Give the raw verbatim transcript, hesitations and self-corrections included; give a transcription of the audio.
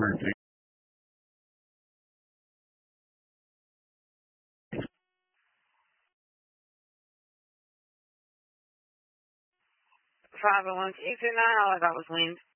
five oh one, can you say that? I thought it was Wayne.